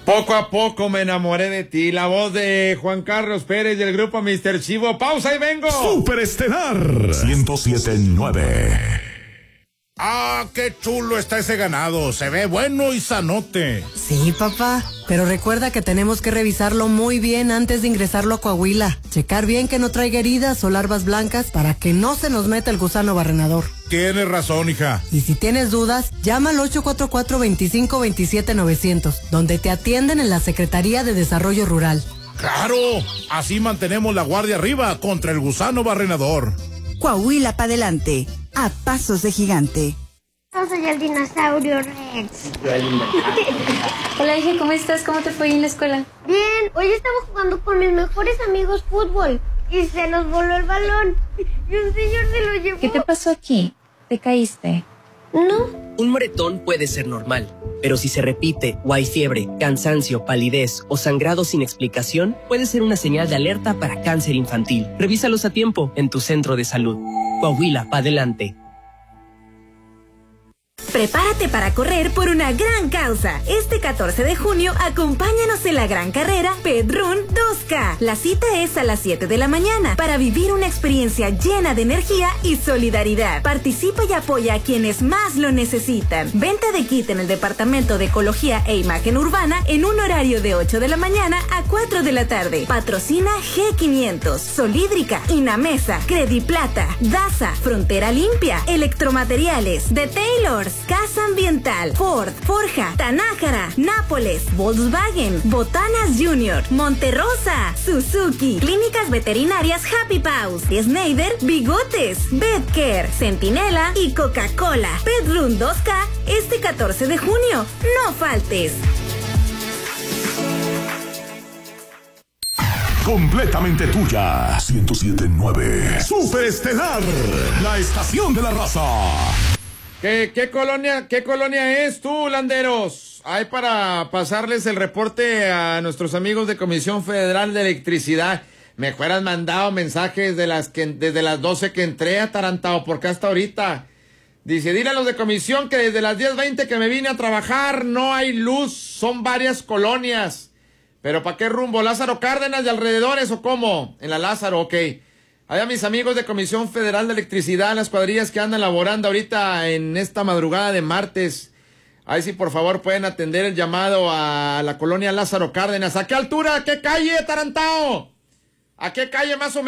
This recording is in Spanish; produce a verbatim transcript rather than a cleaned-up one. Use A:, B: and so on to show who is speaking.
A: Poco a poco me enamoré de ti. La voz de Juan Carlos Pérez del grupo mister Chivo. Pausa y vengo.
B: Superestelar ciento siete punto nueve.
C: ¡Ah, qué chulo está ese ganado! Se ve bueno y sanote.
D: Sí, papá, pero recuerda que tenemos que revisarlo muy bien antes de ingresarlo a Coahuila. Checar bien que no traiga heridas o larvas blancas para que no se nos meta el gusano barrenador.
C: Tienes razón, hija.
D: Y si tienes dudas, llama al ocho cuatro cuatro, veinticinco, veintisiete, novecientos, donde te atienden en la Secretaría de Desarrollo Rural.
C: ¡Claro! Así mantenemos la guardia arriba contra el gusano barrenador.
E: Coahuila para adelante, a pasos de gigante.
F: Yo soy el dinosaurio Rex.
G: Hola, hija, ¿cómo estás? ¿Cómo te fue en la escuela?
F: Bien, hoy estaba jugando con mis mejores amigos fútbol y se nos voló el balón y un señor se lo llevó.
G: ¿Qué te pasó aquí? ¿Te caíste?
F: No.
H: Un moretón puede ser normal, pero si se repite o hay fiebre, cansancio, palidez o sangrado sin explicación, puede ser una señal de alerta para cáncer infantil. Revísalos a tiempo en tu centro de salud. Coahuila, pa' adelante.
I: Prepárate para correr por una gran causa. Este catorce de junio, acompáñanos en la gran carrera Pedrún dos K. La cita es a las siete de la mañana para vivir una experiencia llena de energía y solidaridad. Participa y apoya a quienes más lo necesitan. Venta de kit en el Departamento de Ecología e Imagen Urbana en un horario de ocho de la mañana a cuatro de la tarde. Patrocina G quinientos, Solídrica, Inamesa, Crediplata, Daza, Frontera Limpia, Electromateriales, The Taylors, Casa Ambiental, Ford, Forja, Tanájara, Nápoles, Volkswagen, Botanas Junior, Monterrosa, Suzuki, Clínicas Veterinarias Happy Paws, Schneider, Bigotes, Bedcare, Centinela y Coca-Cola. Pedrún dos K este catorce de junio. No faltes.
B: Completamente tuya. ciento siete punto nueve. Superestelar, la estación de la raza.
A: ¿Qué, qué colonia, qué colonia es tú, Landeros? Hay para pasarles el reporte a nuestros amigos de Comisión Federal de Electricidad. Me fueran mandado mensajes de las que, desde las doce que entré atarantado, porque hasta ahorita. Dice, dile a los de comisión que desde las diez veinte que me vine a trabajar no hay luz, son varias colonias. ¿Pero para qué rumbo? ¿Lázaro Cárdenas de alrededores o cómo? En la Lázaro, ok. Allá mis amigos de Comisión Federal de Electricidad, las cuadrillas que andan laborando ahorita en esta madrugada de martes. Ahí sí, por favor, pueden atender el llamado a la colonia Lázaro Cárdenas. ¿A qué altura? ¿A qué calle, atarantado? ¿A qué calle más o menos?